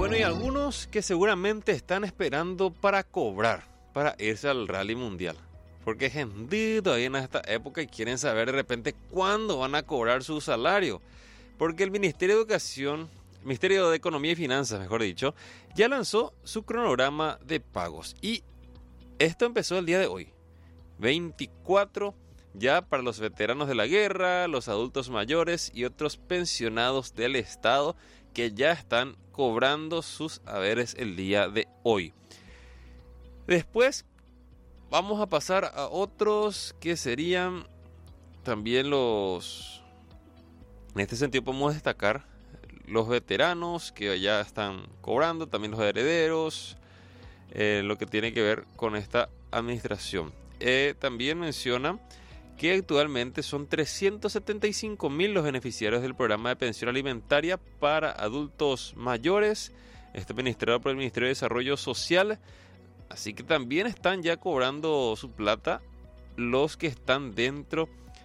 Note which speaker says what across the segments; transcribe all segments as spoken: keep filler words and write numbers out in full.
Speaker 1: Bueno, y algunos que seguramente están esperando para cobrar, para irse al Rally Mundial. Porque gente todavía en esta época y quieren saber de repente cuándo van a cobrar su salario. Porque el Ministerio de Educación, Ministerio de Economía y Finanzas, mejor dicho, ya lanzó su cronograma de pagos. Y esto empezó el día de hoy, veinticuatro, ya para los veteranos de la guerra, los adultos mayores y otros pensionados del Estado que ya están cobrando sus haberes el día de hoy. Después vamos a pasar a otros que serían también los... En este sentido podemos destacar los veteranos que ya están cobrando, también los herederos, eh, lo que tiene que ver con esta administración. Eh, también menciona que actualmente son trescientos setenta y cinco mil los beneficiarios del programa de pensión alimentaria para adultos mayores, este administrado por el Ministerio de Desarrollo Social. Así que también están ya cobrando su plata los que están dentro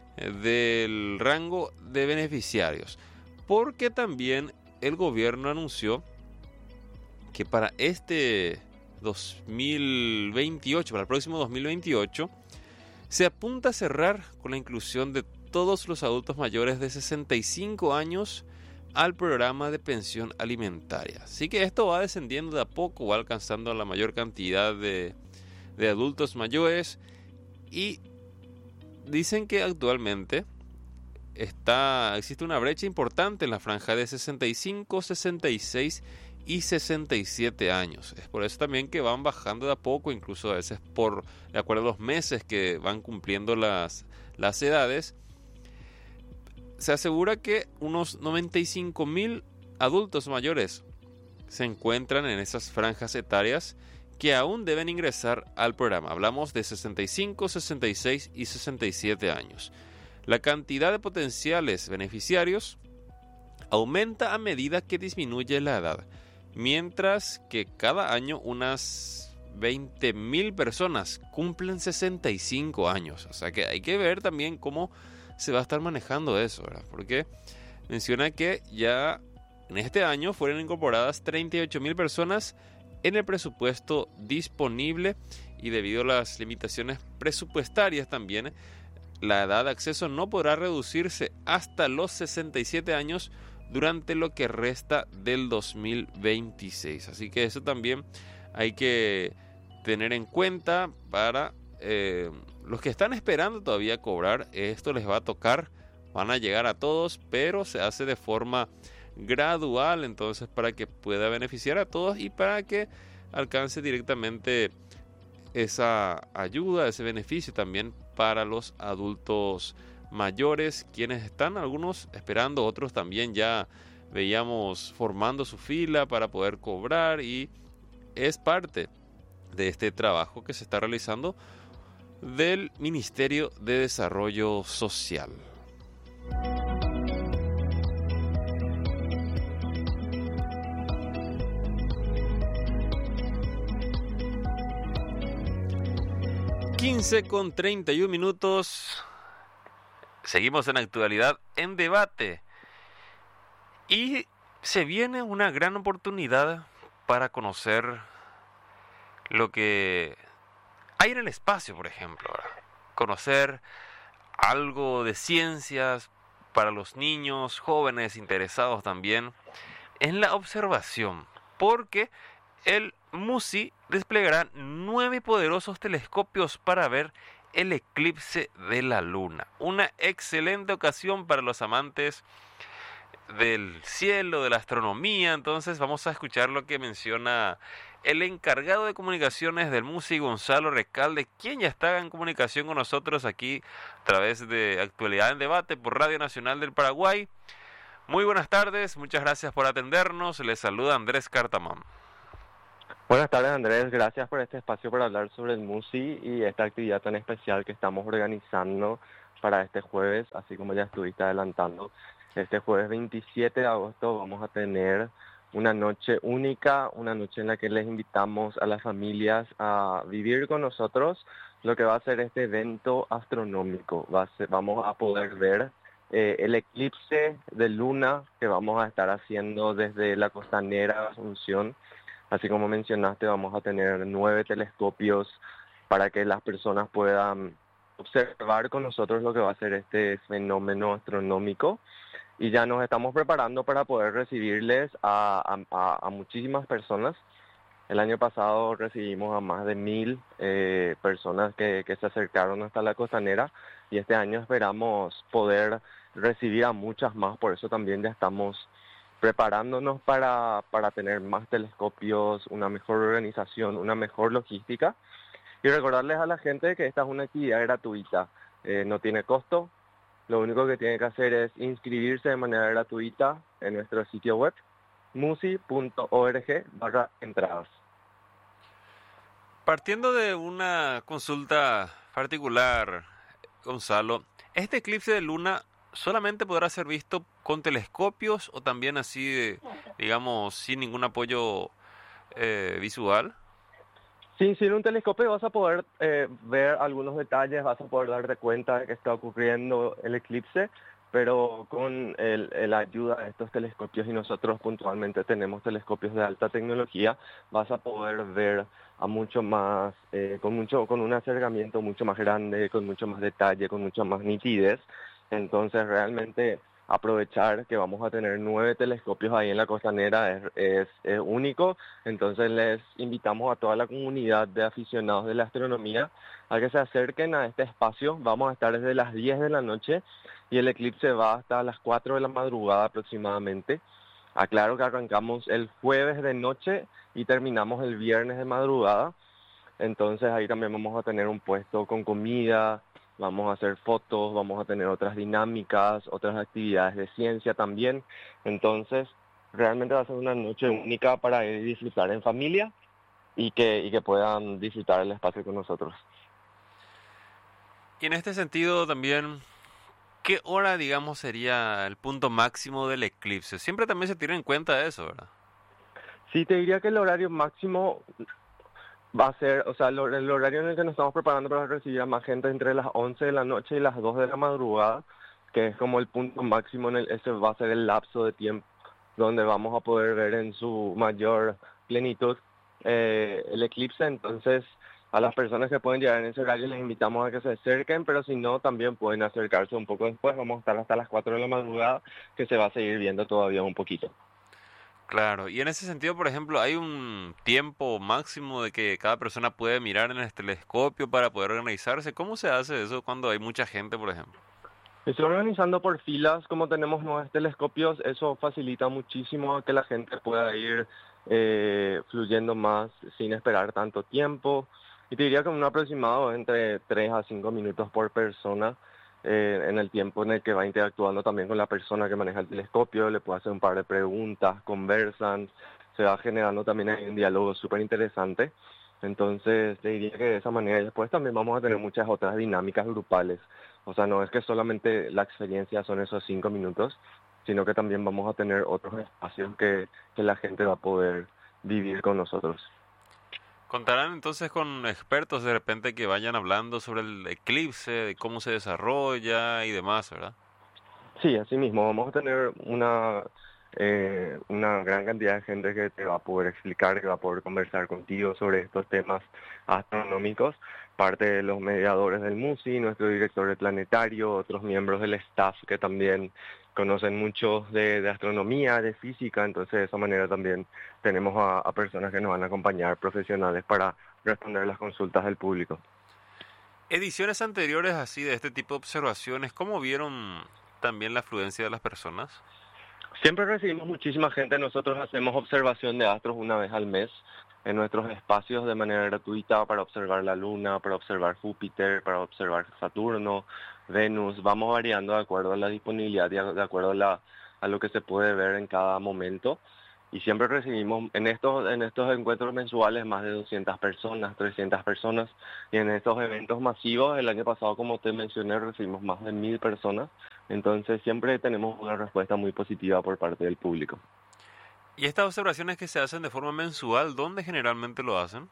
Speaker 1: del rango de beneficiarios. Porque también el gobierno anunció que para este dos mil veintiocho, para el próximo dos mil veintiocho, se apunta a cerrar con la inclusión de todos los adultos mayores de sesenta y cinco años al programa de pensión alimentaria. Así que esto va descendiendo de a poco, va alcanzando la mayor cantidad de, de adultos mayores, y dicen que actualmente está, existe una brecha importante en la franja de sesenta y cinco, sesenta y seis y sesenta y siete años. Es por eso también que van bajando de a poco, incluso a veces por de acuerdo a los meses que van cumpliendo las, las edades. Se asegura que unos noventa y cinco mil adultos mayores se encuentran en esas franjas etarias que aún deben ingresar al programa. Hablamos de sesenta y cinco, sesenta y seis y sesenta y siete años. La cantidad de potenciales beneficiarios aumenta a medida que disminuye la edad, mientras que cada año unas veinte mil personas cumplen sesenta y cinco años. O sea que hay que ver también cómo se va a estar manejando eso, ¿verdad? Porque menciona que ya en este año fueron incorporadas treinta y ocho mil personas en el presupuesto disponible, y debido a las limitaciones presupuestarias también, la edad de acceso no podrá reducirse hasta los sesenta y siete años durante lo que resta del dos mil veintiséis. Así que eso también hay que tener en cuenta para eh, los que están esperando todavía cobrar. Esto les va a tocar, van a llegar a todos, pero se hace de forma gradual, entonces para que pueda beneficiar a todos y para que alcance directamente esa ayuda, ese beneficio también para los adultos mayores, quienes están algunos esperando, otros también ya veíamos formando su fila para poder cobrar, y es parte de este trabajo que se está realizando del Ministerio de Desarrollo Social. quince con treinta y un minutos. Seguimos en Actualidad en Debate. Y se viene una gran oportunidad para conocer lo que hay en el espacio, por ejemplo, ¿verdad? Conocer algo de ciencias para los niños, jóvenes interesados también en la observación, porque el MUSI desplegará nueve poderosos telescopios para ver el eclipse de la luna. Una excelente ocasión para los amantes del cielo, de la astronomía. Entonces vamos a escuchar lo que menciona el encargado de comunicaciones del MUSI, Gonzalo Recalde, quien ya está en comunicación con nosotros aquí a través de Actualidad en Debate por Radio Nacional del Paraguay. Muy buenas tardes, muchas gracias por atendernos. Les saluda Andrés Cartamán.
Speaker 2: Buenas tardes, Andrés, gracias por este espacio para hablar sobre el MUSI y esta actividad tan especial que estamos organizando para este jueves, así como ya estuviste adelantando. Este jueves veintisiete de agosto vamos a tener una noche única, una noche en la que les invitamos a las familias a vivir con nosotros lo que va a ser este evento astronómico. Va a ser, vamos a poder ver eh, el eclipse de luna que vamos a estar haciendo desde la costanera Asunción. Así como mencionaste, vamos a tener nueve telescopios para que las personas puedan observar con nosotros lo que va a ser este fenómeno astronómico. Y ya nos estamos preparando para poder recibirles a, a, a muchísimas personas. El año pasado recibimos a más de mil eh, personas que, que se acercaron hasta la costanera y este año esperamos poder recibir a muchas más, por eso también ya estamos preparándonos para, para tener más telescopios, una mejor organización, una mejor logística y recordarles a la gente que esta es una actividad gratuita, eh, no tiene costo, lo único que tiene que hacer es inscribirse de manera gratuita en nuestro sitio web musi punto org barra entradas.
Speaker 1: Partiendo de una consulta particular, Gonzalo, ¿este eclipse de luna solamente podrá ser visto con telescopios o también así, de, digamos, sin ningún apoyo eh, visual?
Speaker 2: Sí, sin un telescopio vas a poder eh, ver algunos detalles, vas a poder darte cuenta de que está ocurriendo el eclipse, pero con el, el ayuda de estos telescopios, y nosotros puntualmente tenemos telescopios de alta tecnología, vas a poder ver a mucho más, eh, con mucho, con un acercamiento mucho más grande, con mucho más detalle, con mucha más nitidez. Entonces realmente aprovechar que vamos a tener nueve telescopios ahí en la costanera es, es, es único. Entonces les invitamos a toda la comunidad de aficionados de la astronomía a que se acerquen a este espacio. Vamos a estar desde las diez de la noche y el eclipse va hasta las cuatro de la madrugada aproximadamente. Aclaro que arrancamos el jueves de noche y terminamos el viernes de madrugada. Entonces ahí también vamos a tener un puesto con comida, vamos a hacer fotos, vamos a tener otras dinámicas, otras actividades de ciencia también. Entonces realmente va a ser una noche única para ir a disfrutar en familia y que, y que puedan disfrutar el espacio con nosotros.
Speaker 1: Y en este sentido también, ¿qué hora, digamos, sería el punto máximo del eclipse? Siempre también se tiene en cuenta eso, ¿verdad?
Speaker 2: Sí, te diría que el horario máximo va a ser, o sea, el, el horario en el que nos estamos preparando para recibir a más gente entre las once de la noche y las dos de la madrugada, que es como el punto máximo, en el, ese va a ser el lapso de tiempo donde vamos a poder ver en su mayor plenitud eh, el eclipse. Entonces, a las personas que pueden llegar en ese horario les invitamos a que se acerquen, pero si no, también pueden acercarse un poco después. Vamos a estar hasta las cuatro de la madrugada, que se va a seguir viendo todavía un poquito.
Speaker 1: Claro, y en ese sentido, por ejemplo, ¿hay un tiempo máximo de que cada persona puede mirar en el telescopio para poder organizarse? ¿Cómo se hace eso cuando hay mucha gente, por ejemplo?
Speaker 2: Estoy organizando por filas, como tenemos nuevos telescopios, eso facilita muchísimo que la gente pueda ir eh, fluyendo más sin esperar tanto tiempo. Y te diría que un aproximado entre tres a cinco minutos por persona, eh, en el tiempo en el que va interactuando también con la persona que maneja el telescopio, le puede hacer un par de preguntas, conversan, se va generando también ahí un diálogo súper interesante. Entonces, te diría que de esa manera, y después también vamos a tener muchas otras dinámicas grupales. O sea, no es que solamente la experiencia son esos cinco minutos, sino que también vamos a tener otros espacios que, que la gente va a poder vivir con nosotros.
Speaker 1: ¿Contarán entonces con expertos de repente que vayan hablando sobre el eclipse, de cómo se desarrolla y demás, ¿verdad?
Speaker 2: Sí, así mismo, vamos a tener una, eh, una gran cantidad de gente que te va a poder explicar, que va a poder conversar contigo sobre estos temas astronómicos, parte de los mediadores del MUSI, nuestro director de planetario, otros miembros del staff que también conocen mucho de, de astronomía, de física. Entonces de esa manera también tenemos a, a personas que nos van a acompañar, profesionales, para responder las consultas del público.
Speaker 1: Ediciones anteriores así de este tipo de observaciones, ¿cómo vieron también la afluencia de las personas?
Speaker 2: Siempre recibimos muchísima gente. Nosotros hacemos observación de astros una vez al mes en nuestros espacios de manera gratuita para observar la Luna, para observar Júpiter, para observar Saturno, Venus. Vamos variando de acuerdo a la disponibilidad y de acuerdo a, la, a lo que se puede ver en cada momento. Y siempre recibimos en estos, en estos encuentros mensuales más de doscientas personas, trescientas personas. Y en estos eventos masivos, el año pasado, como te mencioné, recibimos más de mil personas. Entonces siempre tenemos una respuesta muy positiva por parte del público.
Speaker 1: ¿Y estas observaciones que se hacen de forma mensual, dónde generalmente lo hacen?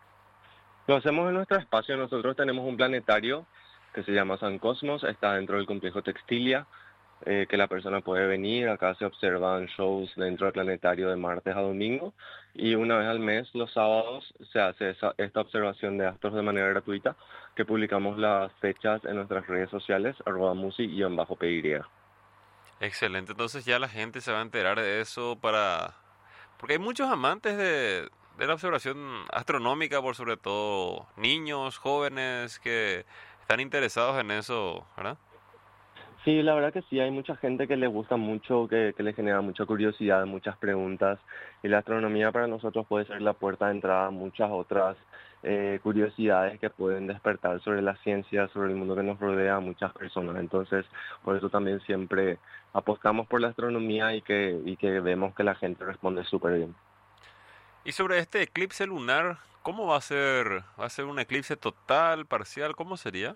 Speaker 2: Lo hacemos en nuestro espacio. Nosotros tenemos un planetario que se llama San Cosmos, está dentro del complejo Textilia. eh, que la persona puede venir. Acá se observan shows dentro del planetario de martes a domingo y una vez al mes, los sábados, se hace esa, esta observación de astros de manera gratuita, que publicamos las fechas en nuestras redes sociales, arroba musi-py.
Speaker 1: Excelente, entonces ya la gente se va a enterar de eso para... Porque hay muchos amantes de, de la observación astronómica, por sobre todo niños, jóvenes que están interesados en eso, ¿verdad?
Speaker 2: Sí, la verdad que sí, hay mucha gente que le gusta mucho, que, que le genera mucha curiosidad, muchas preguntas, y la astronomía para nosotros puede ser la puerta de entrada a muchas otras eh, curiosidades que pueden despertar sobre la ciencia, sobre el mundo que nos rodea a muchas personas. Entonces, por eso también siempre apostamos por la astronomía y que, y que vemos que la gente responde súper bien.
Speaker 1: Y sobre este eclipse lunar, ¿cómo va a ser? ¿Va a ser un eclipse total, parcial? ¿Cómo sería?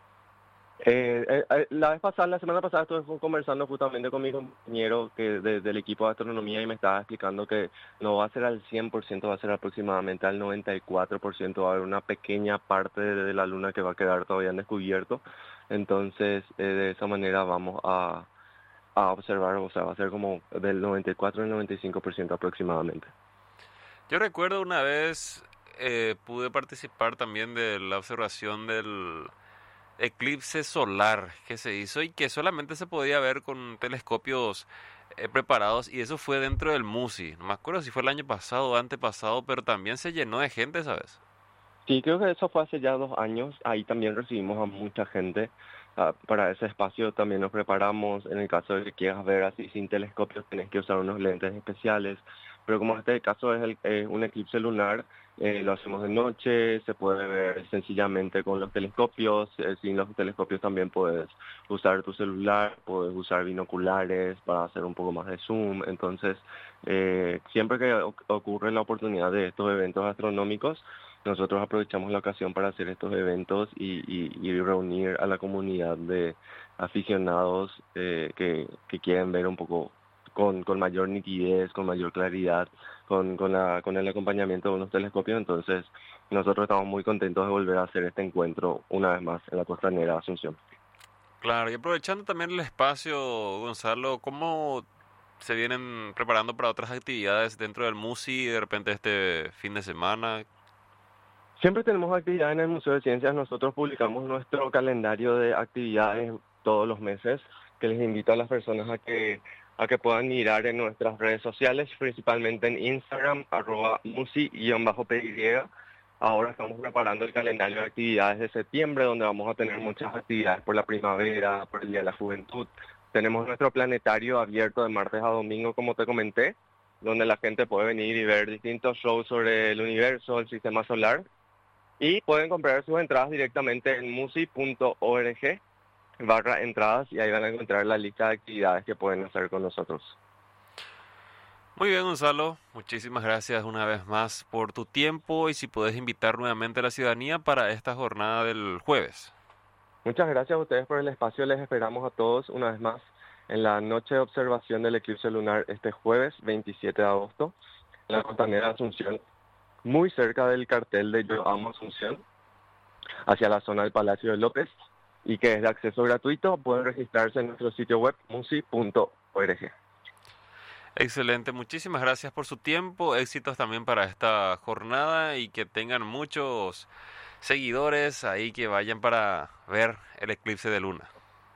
Speaker 2: Eh, eh, eh, la vez pasada, la semana pasada estuve conversando justamente con mi compañero que de- del equipo de astronomía y me estaba explicando que no va a ser al cien por ciento, va a ser aproximadamente al noventa y cuatro por ciento, va a haber una pequeña parte de, de la luna que va a quedar todavía en descubierto. Entonces, eh, de esa manera vamos a, a observar, o sea, va a ser como del noventa y cuatro al noventa y cinco por ciento aproximadamente.
Speaker 1: Yo recuerdo una vez eh, pude participar también de la observación del eclipse solar que se hizo y que solamente se podía ver con telescopios eh, preparados y eso fue dentro del MUSI. No me acuerdo si fue el año pasado o antepasado, pero también se llenó de gente, ¿sabes?
Speaker 2: Sí, creo que eso fue hace ya dos años. Ahí también recibimos a mucha gente. Ah, para ese espacio también nos preparamos. En el caso de que quieras ver así sin telescopios, tenés que usar unos lentes especiales. Pero como este caso es el- eh, un eclipse lunar, eh, lo hacemos de noche, se puede ver sencillamente con los telescopios. Eh, sin los telescopios también puedes usar tu celular, puedes usar binoculares para hacer un poco más de zoom. Entonces, eh, siempre que oc- ocurre la oportunidad de estos eventos astronómicos, nosotros aprovechamos la ocasión para hacer estos eventos y, y- y reunir a la comunidad de aficionados eh, que, que quieren ver un poco con, con mayor nitidez, con mayor claridad, con, con, la, con el acompañamiento de unos telescopios. Entonces, nosotros estamos muy contentos de volver a hacer este encuentro una vez más en la costanera Asunción.
Speaker 1: Claro, y aprovechando también el espacio, Gonzalo, ¿cómo se vienen preparando para otras actividades dentro del MUSI de repente este fin de semana?
Speaker 2: Siempre tenemos actividades en el Museo de Ciencias. Nosotros publicamos nuestro calendario de actividades todos los meses, que les invito a las personas a que a que puedan mirar en nuestras redes sociales, principalmente en Instagram, arroba musi-py. Ahora estamos preparando el calendario de actividades de septiembre, donde vamos a tener muchas actividades por la primavera, por el Día de la Juventud. Tenemos nuestro planetario abierto de martes a domingo, como te comenté, donde la gente puede venir y ver distintos shows sobre el universo, el sistema solar. Y pueden comprar sus entradas directamente en musi.org barra entradas y ahí van a encontrar la lista de actividades que pueden hacer con nosotros.
Speaker 1: Muy bien, Gonzalo, muchísimas gracias una vez más por tu tiempo y si puedes invitar nuevamente a la ciudadanía para esta jornada del jueves.
Speaker 2: Muchas gracias a ustedes por el espacio. Les esperamos a todos una vez más en la noche de observación del eclipse lunar este jueves veintisiete de agosto en la costanera de Asunción, muy cerca del cartel de Yo Amo Asunción, hacia la zona del Palacio de López, y que es de acceso gratuito. Pueden registrarse en nuestro sitio web musi punto org.
Speaker 1: Excelente, muchísimas gracias por su tiempo, éxitos también para esta jornada y que tengan muchos seguidores ahí que vayan para ver el eclipse de luna.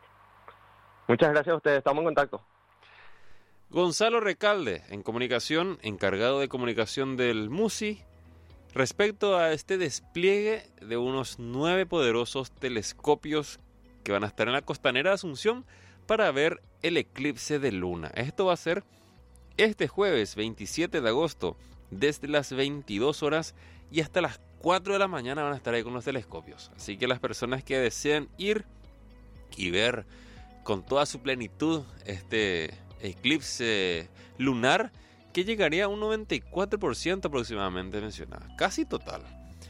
Speaker 2: Muchas gracias a ustedes, estamos en contacto.
Speaker 1: Gonzalo Recalde, en comunicación, encargado de comunicación del MUSI, respecto a este despliegue de unos nueve poderosos telescopios que van a estar en la costanera de Asunción para ver el eclipse de luna. Esto va a ser este jueves veintisiete de agosto, desde las veintidós horas y hasta las cuatro de la mañana van a estar ahí con los telescopios. Así que las personas que deseen ir y ver con toda su plenitud este eclipse lunar, que llegaría a un noventa y cuatro por ciento aproximadamente mencionada, casi total.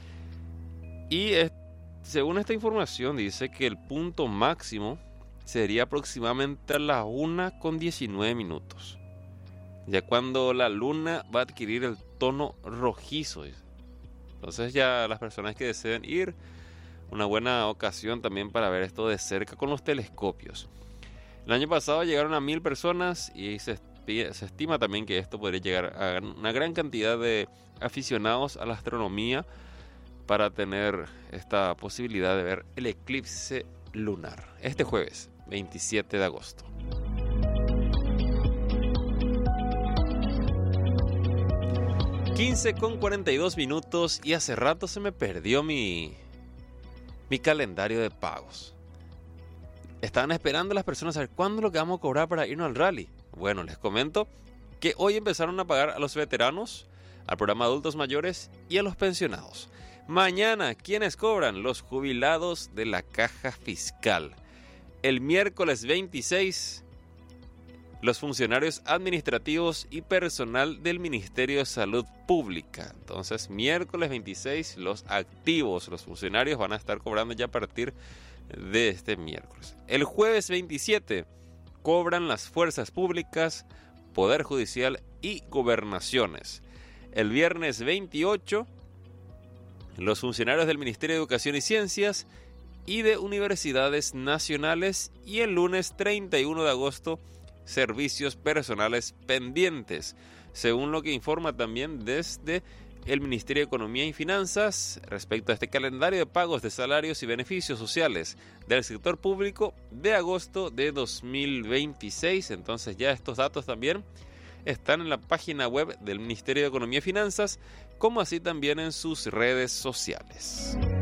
Speaker 1: Y es, según esta información dice que el punto máximo sería aproximadamente a las una con diecinueve minutos, ya cuando la luna va a adquirir el tono rojizo. Entonces ya las personas que deseen ir, una buena ocasión también para ver esto de cerca con los telescopios. El año pasado llegaron a mil personas y se, se estima también que esto podría llegar a una gran cantidad de aficionados a la astronomía para tener esta posibilidad de ver el eclipse lunar este jueves veintisiete de agosto. quince con cuarenta y dos minutos y hace rato se me perdió mi, mi calendario de pagos. Estaban esperando las personas a ver cuándo es lo que vamos a cobrar para irnos al rally. Bueno, les comento que hoy empezaron a pagar a los veteranos, al programa adultos mayores y a los pensionados. Mañana, ¿quiénes cobran? Los jubilados de la caja fiscal. El miércoles veintiséis, los funcionarios administrativos y personal del Ministerio de Salud Pública. Entonces, miércoles veintiséis, los activos, los funcionarios van a estar cobrando ya a partir de este miércoles. El jueves veintisiete, cobran las fuerzas públicas, Poder Judicial y gobernaciones. El viernes veintiocho, los funcionarios del Ministerio de Educación y Ciencias y de universidades nacionales. Y el lunes treinta y uno de agosto, servicios personales pendientes, según lo que informa también desde el Ministerio de Economía y Finanzas respecto a este calendario de pagos de salarios y beneficios sociales del sector público de agosto de dos mil veintiséis. Entonces ya estos datos también están en la página web del Ministerio de Economía y Finanzas, como así también en sus redes sociales.